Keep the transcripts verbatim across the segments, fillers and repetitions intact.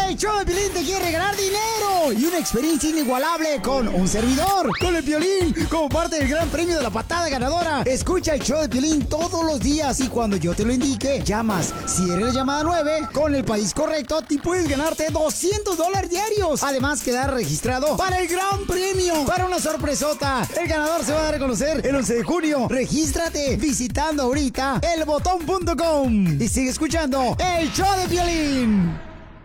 El show de Piolín te quiere regalar dinero y una experiencia inigualable con un servidor, con el Piolín, como parte del gran premio de la patada ganadora. Escucha el show de Piolín todos los días y cuando yo te lo indique, llamas. Si eres la llamada nueve, con el país correcto, te puedes ganarte doscientos dólares diarios. Además, quedar registrado para el gran premio, para una sorpresota. El ganador se va a dar a conocer el once de junio. Regístrate visitando ahorita el botón punto com y sigue escuchando el show de Piolín.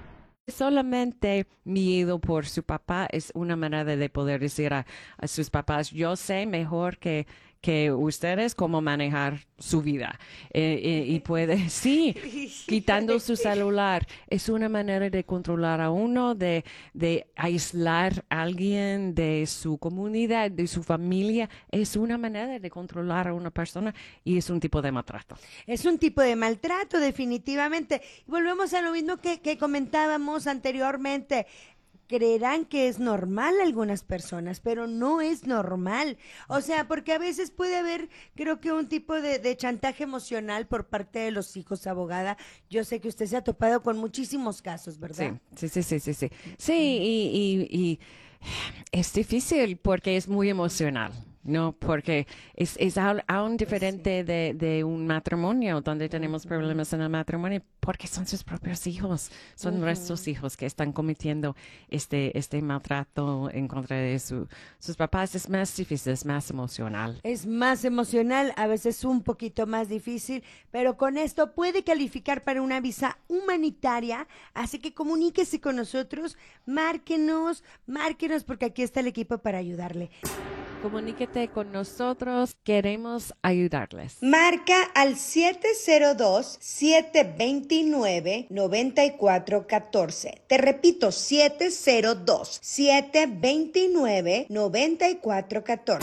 Solamente miedo por su papá es una manera de poder decir a, a sus papás, yo sé mejor que, que ustedes cómo manejar su vida. Eh, eh, y puede, sí, quitando su celular. Es una manera de controlar a uno, de, de aislar a alguien de su comunidad, de su familia. Es una manera de controlar a una persona y es un tipo de maltrato. Es un tipo de maltrato, definitivamente. Y volvemos a lo mismo que, que comentábamos anteriormente. Creerán que es normal algunas personas, pero no es normal. O sea, porque a veces puede haber, creo que un tipo de, de chantaje emocional por parte de los hijos, abogada. Yo sé que usted se ha topado con muchísimos casos, ¿verdad? Sí, sí, sí, sí, sí. Sí, y, y, y es difícil porque es muy emocional. No, porque es, es aún, aún diferente de, de un matrimonio donde tenemos problemas en el matrimonio porque son sus propios hijos, son uh-huh. nuestros hijos que están cometiendo este, este maltrato en contra de su, sus papás. Es más difícil, es más emocional. Es más emocional, a veces un poquito más difícil, pero con esto puede calificar para una visa humanitaria, así que comuníquese con nosotros, márquenos, márquenos porque aquí está el equipo para ayudarle. Comuníquete con nosotros, queremos ayudarles. Marca al siete cero dos, siete dos nueve, nueve cuatro uno cuatro. Te repito, siete cero dos, siete dos nueve, nueve cuatro uno cuatro.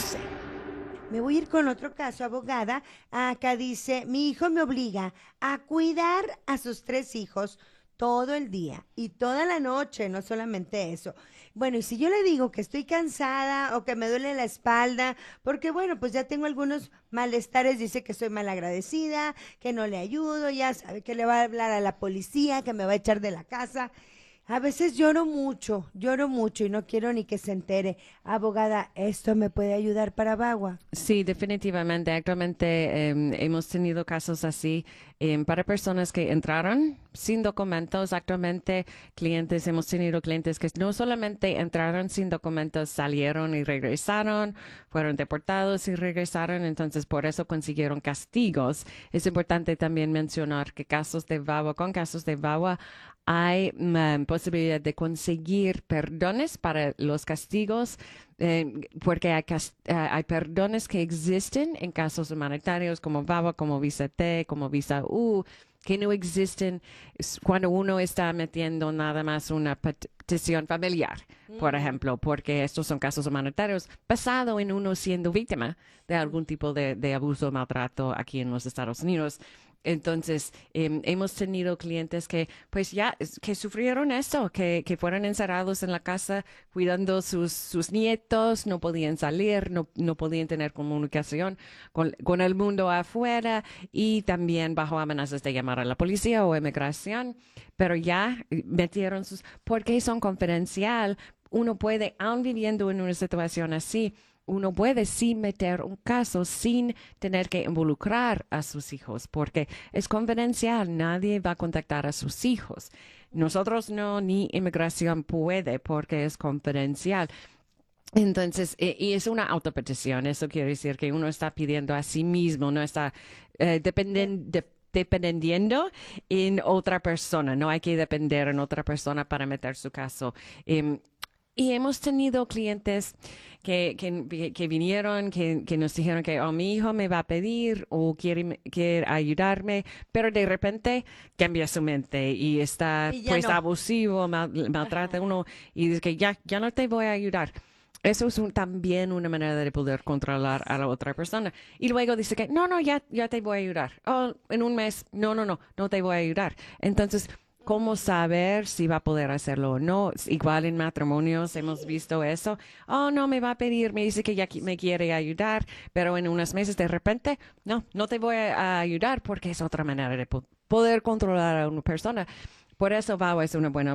Me voy a ir con otro caso, abogada. Acá dice, mi hijo me obliga a cuidar a sus tres hijos todo el día y toda la noche, no solamente eso. Bueno, y si yo le digo que estoy cansada o que me duele la espalda, porque bueno, pues ya tengo algunos malestares, dice que soy malagradecida, que no le ayudo, ya sabe que le va a hablar a la policía, que me va a echar de la casa. A veces lloro mucho, lloro mucho y no quiero ni que se entere. Abogada, ¿esto me puede ayudar para VAWA? Sí, definitivamente. Actualmente eh, hemos tenido casos así eh, para personas que entraron sin documentos. Actualmente clientes, hemos tenido clientes que no solamente entraron sin documentos, salieron y regresaron, fueron deportados y regresaron. Entonces, por eso consiguieron castigos. Es importante también mencionar que casos de VAWA, con casos de VAWA, hay um, posibilidad de conseguir perdones para los castigos, eh, porque hay, cast uh, hay perdones que existen en casos humanitarios como VAWA, como Visa T, como Visa U, que no existen cuando uno está metiendo nada más una petición familiar, mm. por ejemplo, porque estos son casos humanitarios basado en uno siendo víctima de algún tipo de, de abuso o maltrato aquí en los Estados Unidos. Entonces, eh, hemos tenido clientes que, pues ya, que sufrieron esto, que, que fueron encerrados en la casa cuidando sus, sus nietos, no podían salir, no, no podían tener comunicación con, con el mundo afuera y también bajo amenazas de llamar a la policía o inmigración, pero ya metieron sus, porque son confidencial, uno puede, aun viviendo en una situación así, uno puede sí meter un caso sin tener que involucrar a sus hijos, porque es confidencial, nadie va a contactar a sus hijos. Nosotros no, ni inmigración puede, porque es confidencial. Entonces, y, y es una autopetición, eso quiere decir que uno está pidiendo a sí mismo, no está eh, dependiendo de, dependiendo en otra persona, no hay que depender en otra persona para meter su caso. Um, Y hemos tenido clientes que, que, que vinieron, que, que nos dijeron que oh, mi hijo me va a pedir o quiere, quiere ayudarme, pero de repente cambia su mente y está y pues no. abusivo, mal, maltrata a uno y dice que ya, ya no te voy a ayudar. Eso es un, también una manera de poder controlar a la otra persona. Y luego dice que no, no, ya, ya te voy a ayudar. Oh, en un mes, no, no, no, no te voy a ayudar. Entonces, ¿cómo saber si va a poder hacerlo o no? Igual en matrimonios hemos visto eso. Oh, no, me va a pedir, me dice que ya me quiere ayudar, pero en unos meses de repente, no, no te voy a ayudar porque es otra manera de poder controlar a una persona. Por eso VAWA es una buena